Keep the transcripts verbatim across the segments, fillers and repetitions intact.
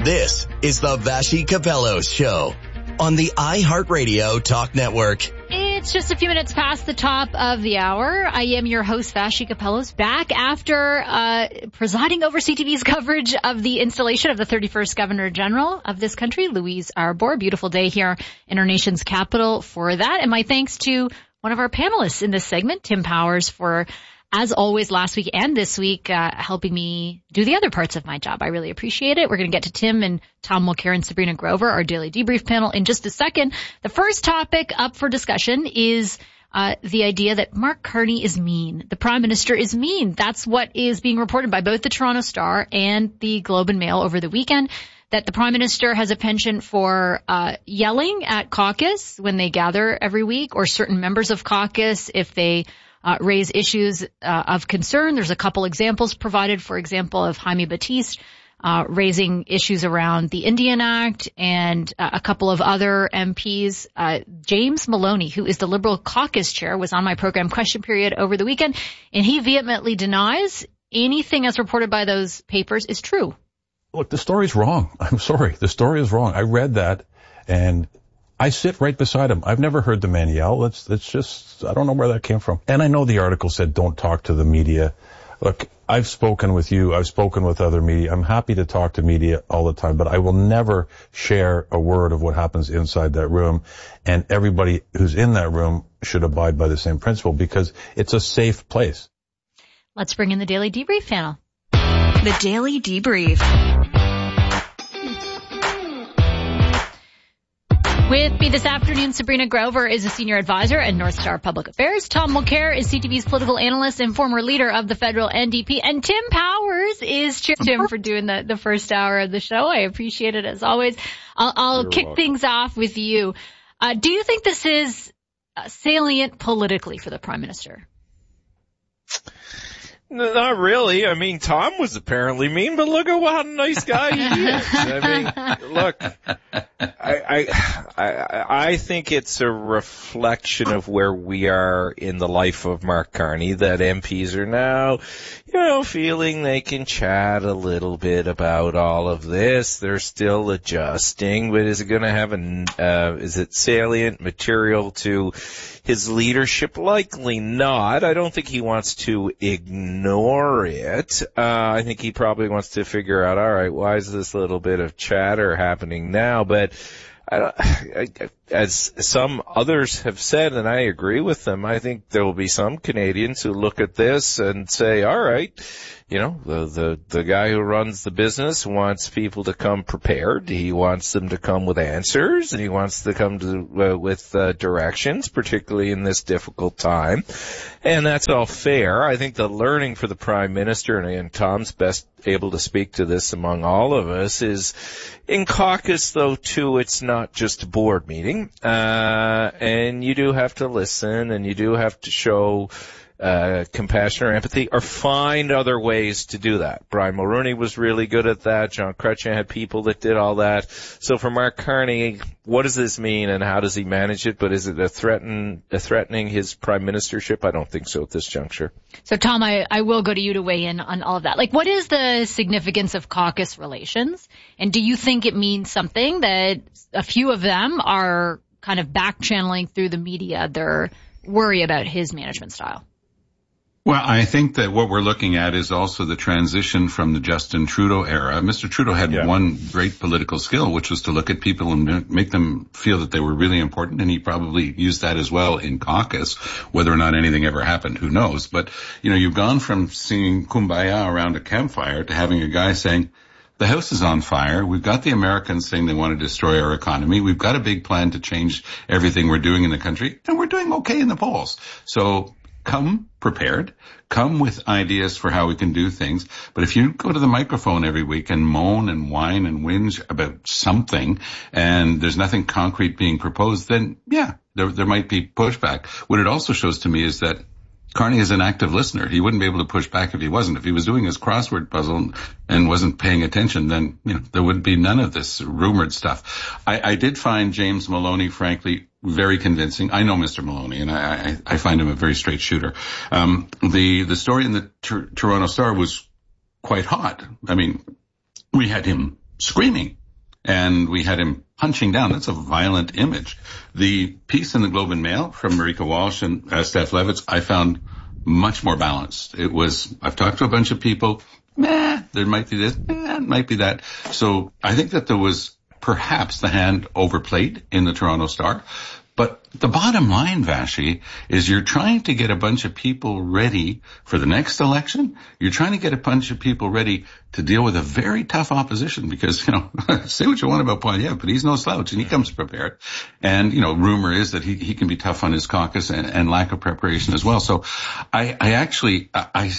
This is the Vassy Capellos Show on the iHeartRadio Talk Network. It's just a few minutes past the top of the hour. I am your host, Vassy Capellos, back after uh presiding over C T V's coverage of the installation of the thirty-first Governor General of this country, Louise Arbour. Beautiful day here in our nation's capital for that. And my thanks to one of our panelists in this segment, Tim Powers, for, as always, last week and this week, uh, helping me do the other parts of my job. I really appreciate it. We're going to get to Tim and Tom Mulcair and Sabrina Grover, our daily debrief panel, in just a second. The first topic up for discussion is uh the idea that Mark Carney is mean. The Prime Minister is mean. That's what is being reported by both the Toronto Star and the Globe and Mail over the weekend, that the Prime Minister has a penchant for uh yelling at caucus when they gather every week, or certain members of caucus if they Uh, raise issues uh, of concern. There's a couple examples provided, for example, of Jaime Batiste uh, raising issues around the Indian Act, and uh, a couple of other M Ps. Uh, James Maloney, who is the Liberal caucus chair, was on my program Question Period over the weekend, and he vehemently denies anything as reported by those papers is true. Look, the story's wrong. I'm sorry. The story is wrong. I read that, and I sit right beside him. I've never heard the man yell. It's, it's just, I don't know where that came from. And I know the article said don't talk to the media. Look, I've spoken with you. I've spoken with other media. I'm happy to talk to media all the time, but I will never share a word of what happens inside that room. And everybody who's in that room should abide by the same principle, because it's a safe place. Let's bring in the Daily Debrief panel. The Daily Debrief. With me this afternoon, Sabrina Grover is a senior advisor at North Star Public Affairs. Tom Mulcair is C T V's political analyst and former leader of the federal N D P. And Tim Powers is chair. Tim, for doing the, the first hour of the show. I appreciate it as always. I'll, I'll kick welcome. things off with you. Uh, do you think this is uh, salient politically for the Prime Minister? Not really. I mean, Tom was apparently mean, but look at what a nice guy he is. I mean, look, I, I, I, I think it's a reflection of where we are in the life of Mark Carney, that M Ps are now, you know, feeling they can chat a little bit about all of this. They're still adjusting, but is it going to have an, uh, is it salient material to his leadership? Likely not. I don't think he wants to ignore it. Uh, I think he probably wants to figure out, all right, why is this little bit of chatter happening now? But I don't, I, as some others have said, and I agree with them, I think there will be some Canadians who look at this and say, all right, you know, the, the, the guy who runs the business wants people to come prepared. He wants them to come with answers, and he wants to come to, uh, with, uh, directions, particularly in this difficult time. And that's all fair. I think the learning for the Prime Minister, and, and Tom's best able to speak to this among all of us, is in caucus, though, too, it's not just a board meeting. Uh, and you do have to listen, and you do have to show Uh, compassion or empathy, or find other ways to do that. Brian Mulroney was really good at that. John Chrétien had people that did all that. So for Mark Carney, what does this mean, and how does he manage it? But is it a threaten, a threatening his prime ministership? I don't think so at this juncture. So Tom, I, I will go to you to weigh in on all of that. Like, what is the significance of caucus relations? And do you think it means something that a few of them are kind of back channeling through the media their worry about his management style? Well, I think that what we're looking at is also the transition from the Justin Trudeau era. Mister Trudeau had yeah. one great political skill, which was to look at people and make them feel that they were really important, and he probably used that as well in caucus. Whether or not anything ever happened, who knows? But, you know, you've gone from singing Kumbaya around a campfire to having a guy saying, the house is on fire. We've got the Americans saying they want to destroy our economy. We've got a big plan to change everything we're doing in the country, and we're doing okay in the polls. So come prepared, come with ideas for how we can do things. But if you go to the microphone every week and moan and whine and whinge about something, and there's nothing concrete being proposed, then yeah, there, there might be pushback. What it also shows to me is that Carney is an active listener. He wouldn't be able to push back if he wasn't. If he was doing his crossword puzzle and wasn't paying attention, then, you know, there would be none of this rumored stuff. I, I did find James Maloney, frankly, very convincing. I know Mister Maloney, and I, I, I find him a very straight shooter. Um, the, the story in the T- Toronto Star was quite hot. I mean, we had him screaming. And we had him punching down. That's a violent image. The piece in the Globe and Mail from Marika Walsh and uh, Steph Levitz, I found much more balanced. It was, I've talked to a bunch of people, meh, there might be this, eh, it might be that. So I think that there was perhaps the hand overplayed in the Toronto Star. But the bottom line, Vashi, is you're trying to get a bunch of people ready for the next election. You're trying to get a bunch of people ready to deal with a very tough opposition because, you know, say what you want about Poilievre, but he's no slouch and he comes prepared. And, you know, rumor is that he, he can be tough on his caucus and, and lack of preparation as well. So I, I actually, I,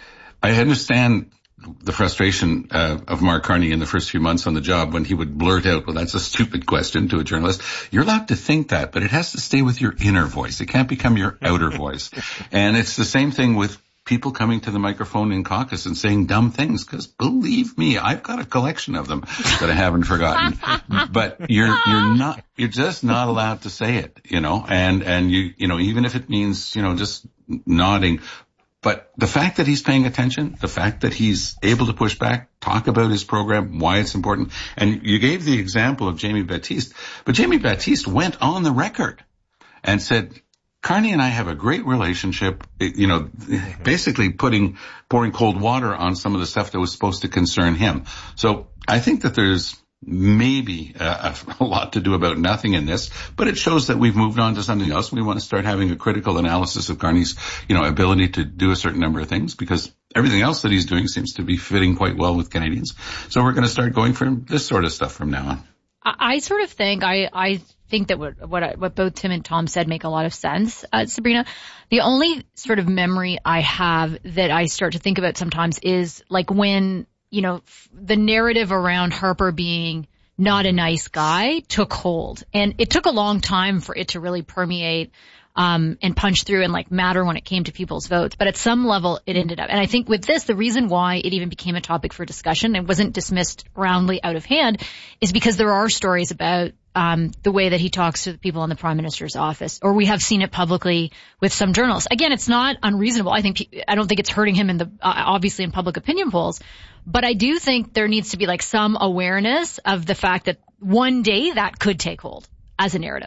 I understand the frustration uh, of Mark Carney in the first few months on the job when he would blurt out, well, that's a stupid question to a journalist. You're allowed to think that, but it has to stay with your inner voice. It can't become your outer voice. And it's the same thing with people coming to the microphone in caucus and saying dumb things, because believe me, I've got a collection of them that I haven't forgotten. But you're you're not you're just not allowed to say it, you know, and and you you know, even if it means, you know, just nodding. But the fact that he's paying attention, the fact that he's able to push back, talk about his program, why it's important. And you gave the example of Jamie Baptiste, but Jamie Baptiste went on the record and said, Carney and I have a great relationship, you know, basically putting, pouring cold water on some of the stuff that was supposed to concern him. So I think that there's maybe uh, a lot to do about nothing in this, but it shows that we've moved on to something else. We want to start having a critical analysis of Carney's, you know, ability to do a certain number of things, because everything else that he's doing seems to be fitting quite well with Canadians. So we're going to start going for this sort of stuff from now on. I, I sort of think, I, I think that what, what, I, what both Tim and Tom said make a lot of sense, uh, Sabrina. The only sort of memory I have that I start to think about sometimes is like when, you know, the narrative around Harper being not a nice guy took hold. And it took a long time for it to really permeate um and punch through and like matter when it came to people's votes. But at some level it ended up. And I think with this, the reason why it even became a topic for discussion and wasn't dismissed roundly out of hand is because there are stories about um the way that he talks to the people in the Prime Minister's office, or we have seen it publicly with some journalists. Again, it's not unreasonable. I think I don't think it's hurting him in the uh, obviously in public opinion polls, but I do think there needs to be like some awareness of the fact that one day that could take hold as a narrative.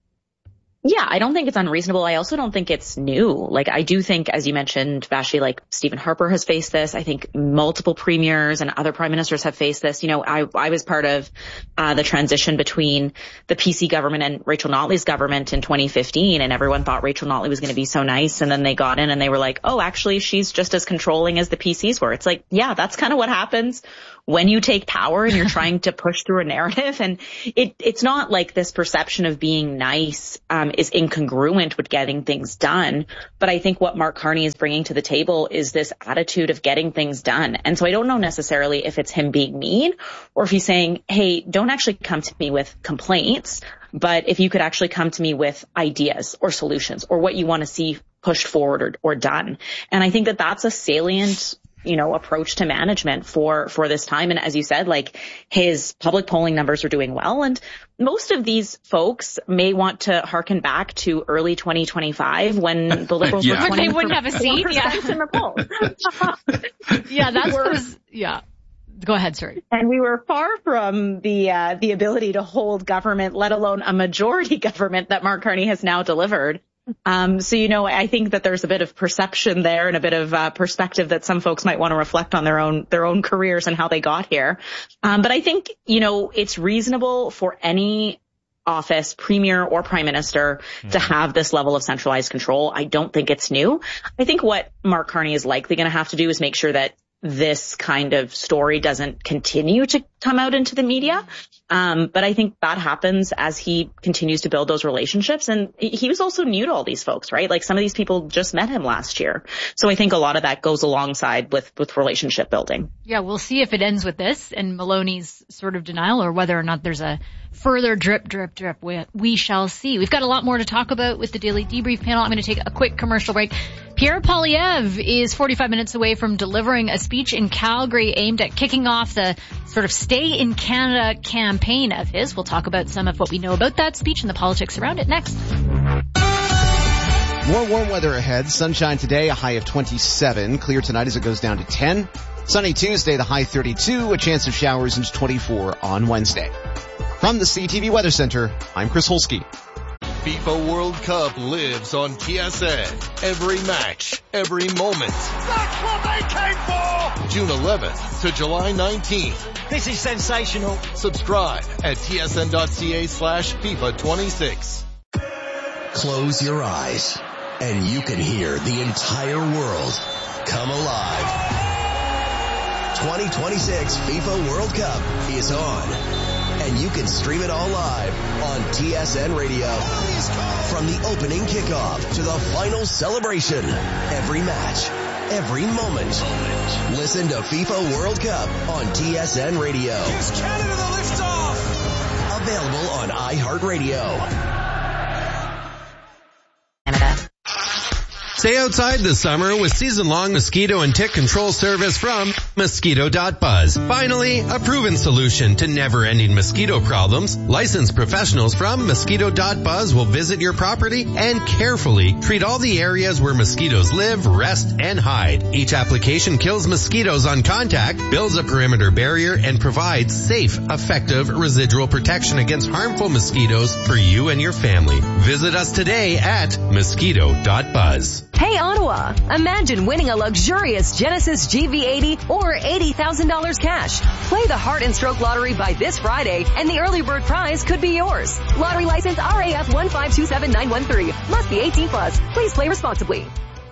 Yeah, I don't think it's unreasonable. I also don't think it's new. Like, I do think, as you mentioned, Vashi, like Stephen Harper has faced this. I think multiple premiers and other prime ministers have faced this. You know, I, I was part of uh, the transition between the P C government and Rachel Notley's government in twenty fifteen, and everyone thought Rachel Notley was going to be so nice. And then they got in and they were like, oh, actually, she's just as controlling as the P Cs were. It's like, yeah, that's kind of what happens when you take power and you're trying to push through a narrative. And it, it's not like this perception of being nice um, is incongruent with getting things done. But I think what Mark Carney is bringing to the table is this attitude of getting things done. And so I don't know necessarily if it's him being mean or if he's saying, hey, don't actually come to me with complaints, but if you could actually come to me with ideas or solutions or what you want to see pushed forward or, or done. And I think that that's a salient, you know, approach to management for, for this time. And as you said, like his public polling numbers are doing well. And most of these folks may want to harken back to early twenty twenty-five when the Liberals yeah. were twenty They wouldn't have a seat. Yeah. in the polls. Yeah, that's what was, yeah. Go ahead, sorry. And we were far from the, uh, the ability to hold government, let alone a majority government that Mark Carney has now delivered. Um, so, you know, I think that there's a bit of perception there and a bit of uh, perspective that some folks might want to reflect on their own, their own careers and how they got here. Um, but I think, you know, it's reasonable for any office, premier or prime minister, mm. to have this level of centralized control. I don't think it's new. I think what Mark Carney is likely going to have to do is make sure that this kind of story doesn't continue to come out into the media. Um, but I think that happens as he continues to build those relationships. And he was also new to all these folks, right? Like some of these people just met him last year. So I think a lot of that goes alongside with, with relationship building. Yeah, we'll see if it ends with this and Maloney's sort of denial or whether or not there's a further drip, drip, drip. We, we shall see. We've got a lot more to talk about with the Daily Debrief panel. I'm going to take a quick commercial break. Pierre Poilievre is forty-five minutes away from delivering a speech in Calgary aimed at kicking off the sort of Stay in Canada campaign of his. We'll talk about some of what we know about that speech and the politics around it next. More warm weather ahead. Sunshine today, a high of twenty-seven. Clear tonight as it goes down to ten. Sunny Tuesday, the high thirty-two, a chance of showers into twenty-four on Wednesday. From the C T V Weather Center, I'm Chris Holsky. FIFA World Cup lives on T S N. Every match, every moment. That's what they came for! June eleventh to July nineteenth. This is sensational. Subscribe at tsn.ca slash FIFA 26. Close your eyes and you can hear the entire world come alive. twenty twenty-six FIFA World Cup is on, and you can stream it all live on T S N Radio. From the opening kickoff to the final celebration, every match, every moment. Listen to FIFA World Cup on T S N Radio. Here's Canada the lift off. Available on iHeartRadio. Stay outside this summer with season-long mosquito and tick control service from Mosquito dot buzz. Finally, a proven solution to never-ending mosquito problems. Licensed professionals from Mosquito dot buzz will visit your property and carefully treat all the areas where mosquitoes live, rest, and hide. Each application kills mosquitoes on contact, builds a perimeter barrier, and provides safe, effective residual protection against harmful mosquitoes for you and your family. Visit us today at Mosquito dot buzz. Hey Ottawa, imagine winning a luxurious Genesis G V eighty or eighty thousand dollars cash. Play the Heart and Stroke Lottery by this Friday and the early bird prize could be yours. Lottery license R A F one five two seven nine one three. Must be eighteen plus. Please play responsibly.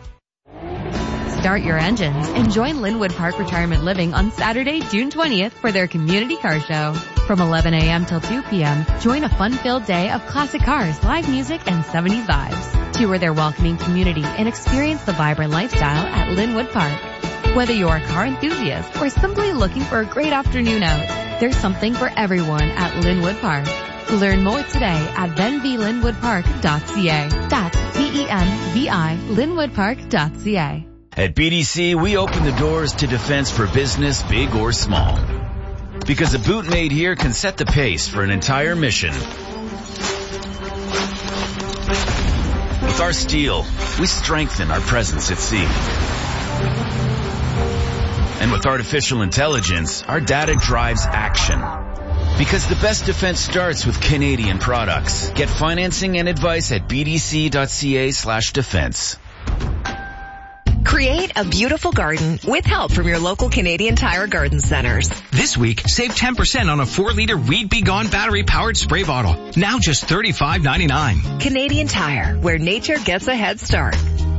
Start your engines and join Linwood Park Retirement Living on Saturday, June twentieth for their community car show. From eleven a.m. till two p.m., join a fun-filled day of classic cars, live music, and seventies vibes. Tour their welcoming community and experience the vibrant lifestyle at Linwood Park. Whether you're a car enthusiast or simply looking for a great afternoon out, there's something for everyone at Linwood Park. Learn more today at venvi linwood park dot c a. That's V E N V I linwood park dot c a. At B D C, we open the doors to defense for business, big or small. Because a boot made here can set the pace for an entire mission. With our steel, we strengthen our presence at sea. And with artificial intelligence, our data drives action. Because the best defense starts with Canadian products. Get financing and advice at bdc.ca slash defense. Create a beautiful garden with help from your local Canadian Tire Garden Centers. This week, save ten percent on a four liter Weed Be Gone battery-powered spray bottle. Now just thirty-five ninety-nine. Canadian Tire, where nature gets a head start.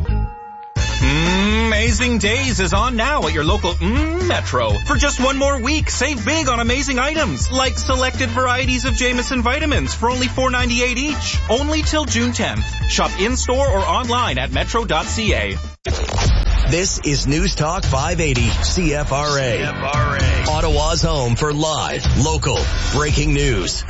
Amazing Days is on now at your local mm, Metro. For just one more week, save big on amazing items, like selected varieties of Jameson vitamins for only four ninety-eight each. Only till June tenth. Shop in-store or online at metro dot c a. This is News Talk five eighty C F R A. C F R A. Ottawa's home for live, local, breaking news.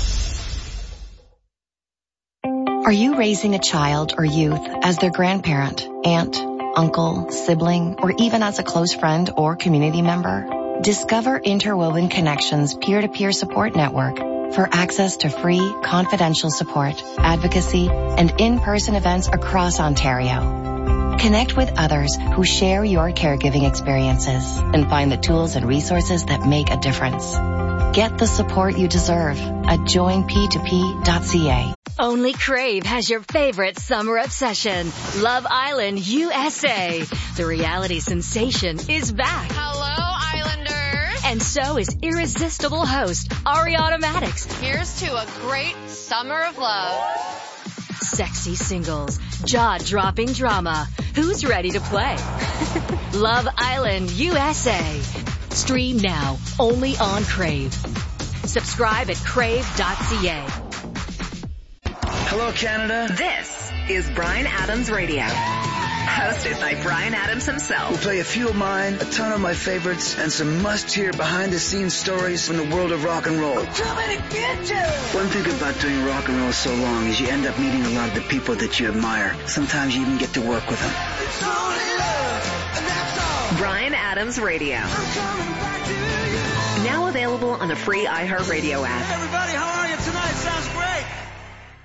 Are you raising a child or youth as their grandparent, aunt, uncle, sibling, or even as a close friend or community member? Discover Interwoven Connections peer-to-peer support network for access to free, confidential support, advocacy, and in-person events across Ontario. Connect with others who share your caregiving experiences and find the tools and resources that make a difference. Get the support you deserve at join p two p dot c a. Only Crave has your favorite summer obsession, Love Island U S A. The reality sensation is back. Hello, Islanders. And so is irresistible host Ariana Maddox. Here's to a great summer of love. Sexy singles, jaw-dropping drama. Who's ready to play? Love Island U S A. Stream now, only on Crave. Subscribe at crave dot c a. Hello, Canada. This is Bryan Adams Radio. Hosted by Bryan Adams himself. We'll play a few of mine, a ton of my favorites, and some must-hear behind-the-scenes stories from the world of rock and roll. We're coming to get you! One thing about doing rock and roll so long is you end up meeting a lot of the people that you admire. Sometimes you even get to work with them. It's only love, and that's all. Bryan Adams Radio. I'm coming back to you. Now available on the free iHeartRadio app. Hey everybody, how are you tonight, South?